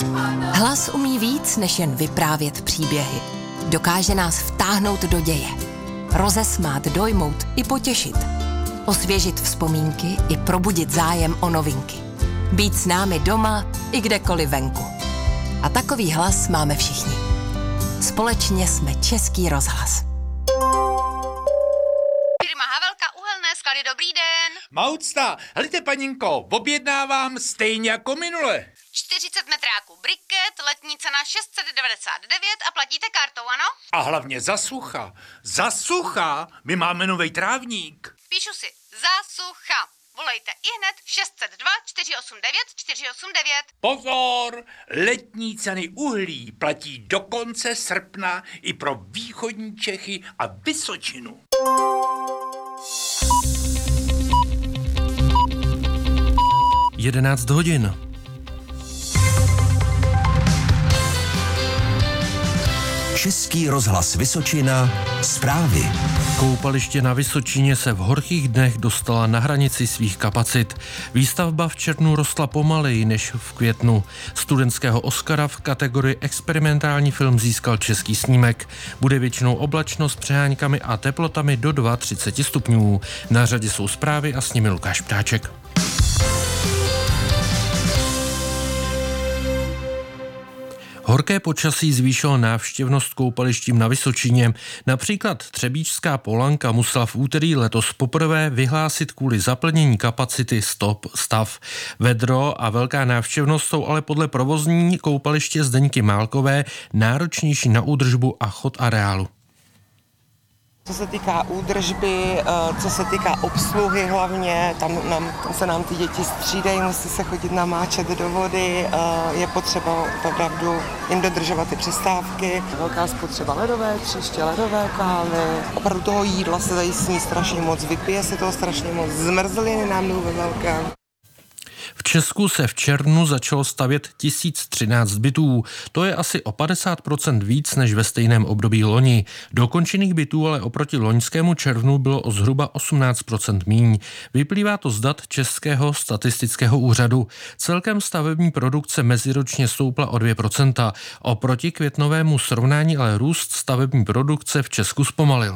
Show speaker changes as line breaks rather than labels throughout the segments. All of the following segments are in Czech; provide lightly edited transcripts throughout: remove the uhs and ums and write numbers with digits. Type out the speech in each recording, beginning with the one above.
Hlas umí víc, než jen vyprávět příběhy. Dokáže nás vtáhnout do děje. Rozesmát, dojmout i potěšit. Osvěžit vzpomínky i probudit zájem o novinky. Být s námi doma i kdekoliv venku. A takový hlas máme všichni. Společně jsme Český rozhlas.
Firma Havelka Uhelné sklady, dobrý den.
Maucta, helejte paninko, objednávám stejně jako minule.
40 metráků briket, letní cena 699 a platíte kartou, ano?
A hlavně za sucha, my máme novej trávník.
Píšu si, za sucha. Volejte ihned 602 489 489.
Pozor, letní ceny uhlí platí do konce srpna i pro východní Čechy a Vysočinu.
Jedenáct hodin.
Český rozhlas Vysočina. Zprávy.
Koupaliště na Vysočině se v horkých dnech dostala na hranici svých kapacit. Výstavba v červnu rostla pomaleji než v květnu. Studentského Oscara v kategorii experimentální film získal český snímek. Bude většinou oblačno s přeháňkami a teplotami do 32 stupňů. Na řadě jsou zprávy a s nimi Lukáš Ptáček. Horké počasí zvýšilo návštěvnost koupalištím na Vysočině. Například Třebíčská Polanka musela v úterý letos poprvé vyhlásit kvůli zaplnění kapacity stav. Vedro a velká návštěvnost jsou ale podle provozní koupaliště Zdeňky Málkové náročnější na údržbu a chod areálu.
Co se týká údržby, co se týká obsluhy hlavně, tam se nám ty děti střídají, musí se chodit namáčet do vody, je potřeba opravdu jim dodržovat ty přestávky. Velká spotřeba ledové příště, ledové kávy, opravdu toho jídla se tady sní strašně moc, vypije se toho strašně moc, zmrzliny nám jdou ve velkém.
V Česku se v červnu začalo stavět 1013 bytů. To je asi o 50% víc než ve stejném období loni. Dokončených bytů ale oproti loňskému červnu bylo o zhruba 18% míň. Vyplývá to z dat Českého statistického úřadu. Celkem stavební produkce meziročně stoupla o 2%. Oproti květnovému srovnání ale růst stavební produkce v Česku zpomalil.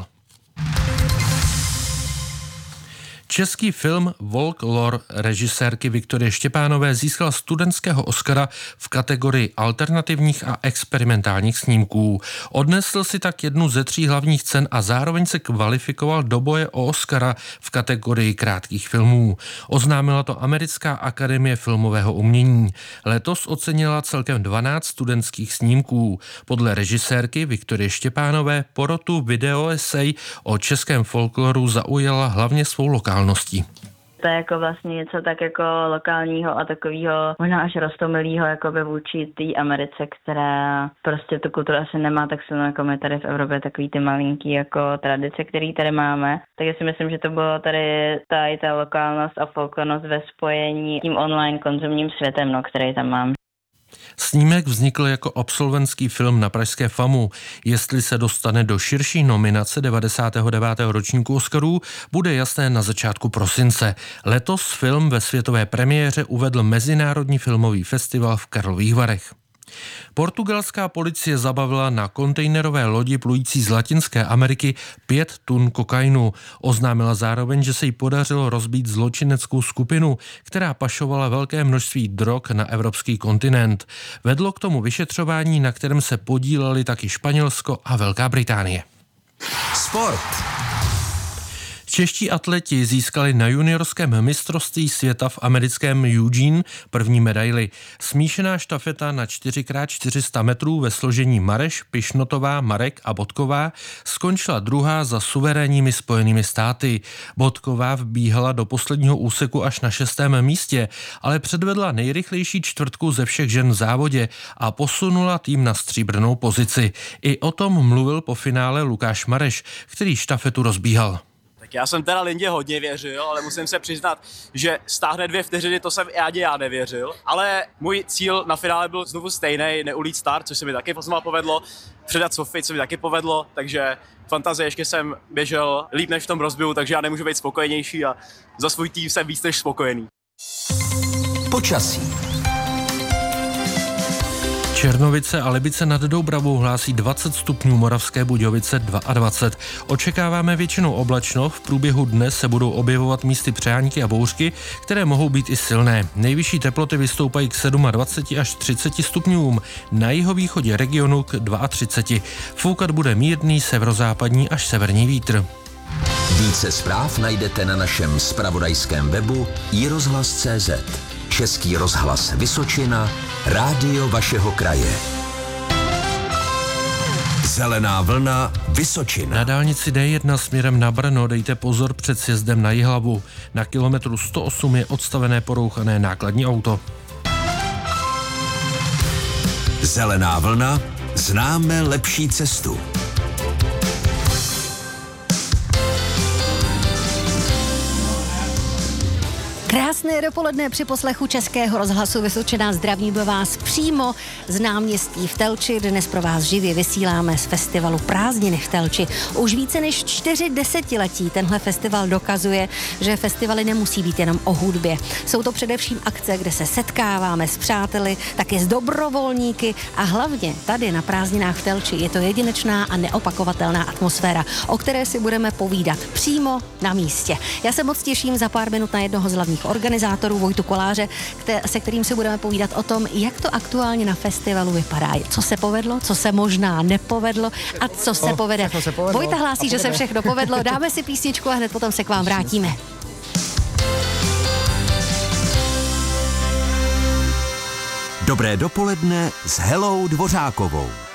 Český film Folklor režisérky Viktorie Štěpánové získal studentského Oscara v kategorii alternativních a experimentálních snímků. Odnesl si tak jednu ze 3 hlavních cen a zároveň se kvalifikoval do boje o Oscara v kategorii krátkých filmů. Oznámila to Americká akademie filmového umění. Letos ocenila celkem 12 studentských snímků. Podle režisérky Viktorie Štěpánové porotu videoesej o českém folkloru zaujala hlavně svou lokálností.
To je jako vlastně něco tak jako lokálního a takového možná až roztomilého jakoby vůči té Americe, která prostě tu kulturu asi nemá tak silno jako my tady v Evropě, takový ty malinký jako tradice, který tady máme. Tak já si myslím, že to bylo tady ta lokálnost a folklornost ve spojení s tím online konzumním světem, který tam mám.
Snímek vznikl jako absolventský film na pražské FAMu. Jestli se dostane do širší nominace 99. ročníku Oscarů, bude jasné na začátku prosince. Letos film ve světové premiéře uvedl Mezinárodní filmový festival v Karlových Varech. Portugalská policie zabavila na kontejnerové lodi plující z Latinské Ameriky 5 tun kokainu. Oznámila zároveň, že se jí podařilo rozbít zločineckou skupinu, která pašovala velké množství drog na evropský kontinent. Vedlo k tomu vyšetřování, na kterém se podíleli taky Španělsko a Velká Británie.
Sport.
Čeští atleti získali na juniorském mistrovství světa v americkém Eugene první medaili. Smíšená štafeta na 4x400 metrů ve složení Mareš, Pišnotová, Marek a Bodková skončila druhá za suverénními Spojenými státy. Bodková vbíhala do posledního úseku až na 6. místě, ale předvedla nejrychlejší čtvrtku ze všech žen v závodě a posunula tým na stříbrnou pozici. I o tom mluvil po finále Lukáš Mareš, který štafetu rozbíhal.
Tak já jsem teda Lindě hodně věřil, ale musím se přiznat, že stáhne 2 vteřiny, to jsem ani já nevěřil. Ale můj cíl na finále byl znovu stejný, neulít start, což se mi taky znova povedlo, předat Sofii, co mi taky povedlo, takže fantazie ještě jsem běžel líp než v tom rozběhu, takže já nemůžu být spokojenější a za svůj tým jsem víc než spokojený.
Počasí.
Černovice a Libice nad Doubravou hlásí 20 stupňů, Moravské Budějovice 22. Očekáváme většinou oblačno, v průběhu dne se budou objevovat místy přejáníky a bouřky, které mohou být i silné. Nejvyšší teploty vystoupají k 27 až 30 stupňům, na jihovýchodě regionu k 32. Foukat bude mírný severozápadní až severní vítr.
Více zpráv najdete na našem zpravodajském webu iRozhlas.cz. Český rozhlas Vysočina, rádio vašeho kraje. Zelená vlna Vysočina.
Na dálnici D1 směrem na Brno dejte pozor před sjezdem na Jihlavu. Na kilometru 108 je odstavené porouchané nákladní auto.
Zelená vlna, známe lepší cestu.
Krásné dopoledne při poslechu Českého rozhlasu Vysočina. Zdravíme vás přímo z náměstí v Telči. Dnes pro vás živě vysíláme z festivalu Prázdniny v Telči. Už více než 4 desetiletí tenhle festival dokazuje, že festivaly nemusí být jenom o hudbě. Jsou to především akce, kde se setkáváme s přáteli, taky s dobrovolníky a hlavně tady na Prázdninách v Telči je to jedinečná a neopakovatelná atmosféra, o které si budeme povídat přímo na místě. Já se moc těším za pár minut na jednoho z hlavních organizátorů Vojtu Koláře, se kterým se budeme povídat o tom, jak to aktuálně na festivalu vypadá. Co se povedlo, co se možná nepovedlo a co se povede. Vojta hlásí, že se všechno povedlo. Dáme si písničku a hned potom se k vám vrátíme.
Dobré dopoledne s Helou Dvořákovou.